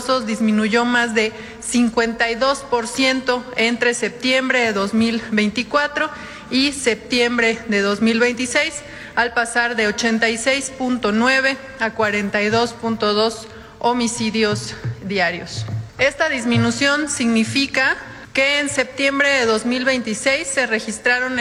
dolosos disminuyó más de 52% entre septiembre de 2024 y septiembre de 2026, al pasar de 86.9 a 42.2 homicidios diarios. Esta disminución significa que en septiembre de 2026 se registraron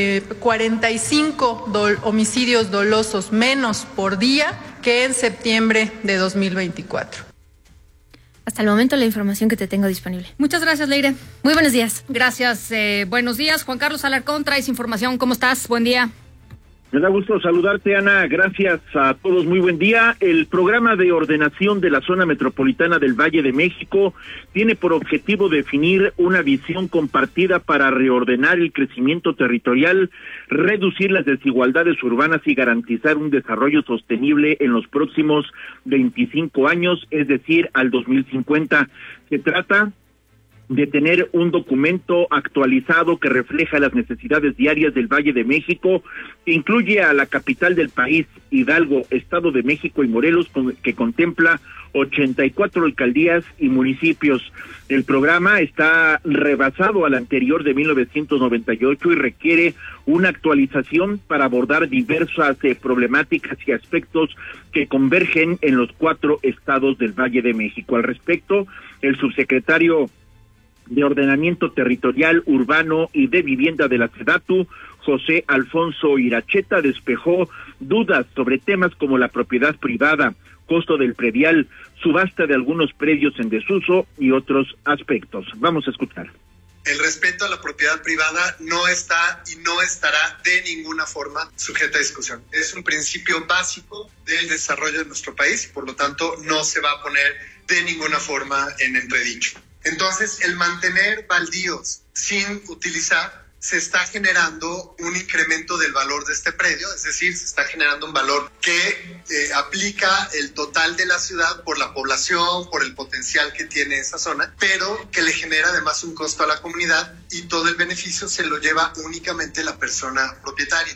45 homicidios dolosos menos por día que en septiembre de 2024. Hasta el momento la información que te tengo disponible. Muchas gracias, Leire. Muy buenos días. Gracias, buenos días. Juan Carlos Alarcón, traes información. ¿Cómo estás? Buen día. Me da gusto saludarte, Ana. Gracias a todos. Muy buen día. El programa de ordenación de la zona metropolitana del Valle de México tiene por objetivo definir una visión compartida para reordenar el crecimiento territorial, reducir las desigualdades urbanas y garantizar un desarrollo sostenible en los próximos 25 años, es decir, al 2050. Se trata de tener un documento actualizado que refleja las necesidades diarias del Valle de México, que incluye a la capital del país, Hidalgo, Estado de México y Morelos, que contempla 84 alcaldías y municipios. El programa está rebasado al anterior de 1998 y requiere una actualización para abordar diversas problemáticas y aspectos que convergen en los 4 estados del Valle de México. Al respecto, el subsecretario de Ordenamiento Territorial, Urbano y de Vivienda de la SEDATU, José Alfonso Iracheta, despejó dudas sobre temas como la propiedad privada, costo del predial, subasta de algunos predios en desuso y otros aspectos. Vamos a escuchar. El respeto a la propiedad privada no está y no estará de ninguna forma sujeta a discusión. Es un principio básico del desarrollo de nuestro país y por lo tanto no se va a poner de ninguna forma en entredicho. Entonces, el mantener baldíos sin utilizar se está generando un incremento del valor de este predio, es decir, se está generando un valor que aplica el total de la ciudad por la población, por el potencial que tiene esa zona, pero que le genera además un costo a la comunidad y todo el beneficio se lo lleva únicamente la persona propietaria.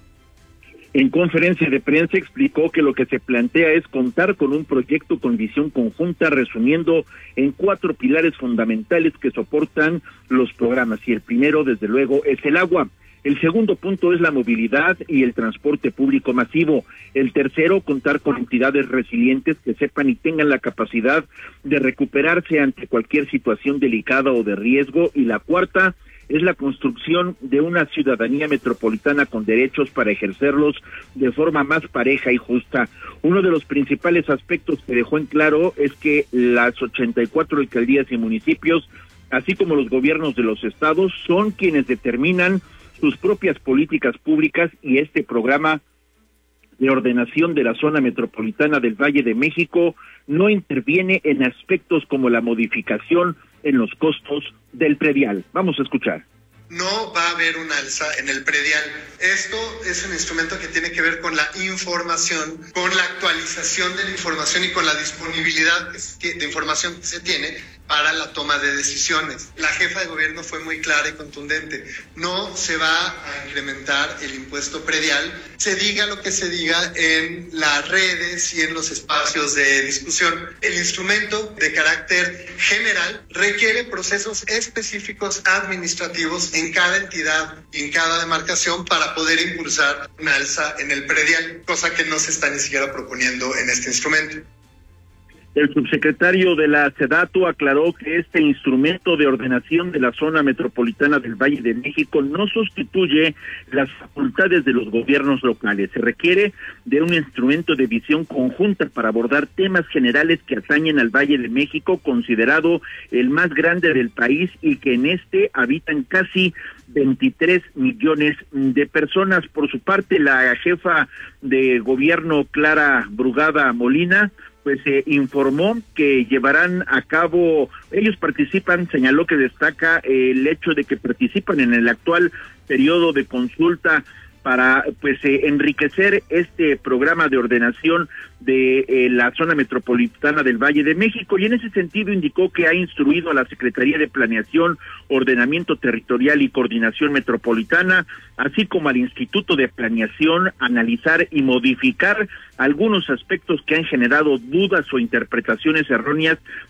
En conferencia de prensa explicó que lo que se plantea es contar con un proyecto con visión conjunta, resumiendo en 4 pilares fundamentales que soportan los programas. Y el primero, desde luego, es el agua. El segundo punto es la movilidad y el transporte público masivo. El tercero, contar con entidades resilientes que sepan y tengan la capacidad de recuperarse ante cualquier situación delicada o de riesgo. Y la cuarta es la construcción de una ciudadanía metropolitana con derechos para ejercerlos de forma más pareja y justa. Uno de los principales aspectos que dejó en claro es que las 84 alcaldías y municipios, así como los gobiernos de los estados, son quienes determinan sus propias políticas públicas y este programa de ordenación de la zona metropolitana del Valle de México no interviene en aspectos como la modificación en los costos del predial. Vamos a escuchar. No va a haber un alza en el predial. Esto es un instrumento que tiene que ver con la información, con la actualización de la información y con la disponibilidad de información que se tiene para la toma de decisiones. La jefa de gobierno fue muy clara y contundente. No se va a incrementar el impuesto predial, se diga lo que se diga en las redes y en los espacios de discusión. El instrumento de carácter general requiere procesos específicos administrativos en cada entidad y en cada demarcación para poder impulsar una alza en el predial, cosa que no se está ni siquiera proponiendo en este instrumento. El subsecretario de la SEDATU aclaró que este instrumento de ordenación de la zona metropolitana del Valle de México no sustituye las facultades de los gobiernos locales. Se requiere de un instrumento de visión conjunta para abordar temas generales que atañen al Valle de México, considerado el más grande del país y que en este habitan casi 23 millones de personas. Por su parte, la jefa de gobierno, Clara Brugada Molina, pues informó que llevarán a cabo, ellos participan, señaló que destaca el hecho de que participan en el actual periodo de consulta para enriquecer este programa de ordenación de la zona metropolitana del Valle de México, y en ese sentido indicó que ha instruido a la Secretaría de Planeación, Ordenamiento Territorial y Coordinación Metropolitana, así como al Instituto de Planeación, analizar y modificar algunos aspectos que han generado dudas o interpretaciones erróneas